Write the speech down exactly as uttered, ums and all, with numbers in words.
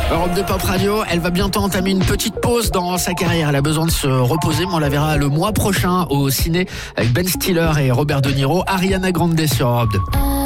Europe deux Pop Radio, elle va bientôt entamer une petite pause dans sa carrière. Elle a besoin de se reposer, mais on la verra le mois prochain au ciné avec Ben Stiller et Robert De Niro. Ariana Grande sur Europe deux.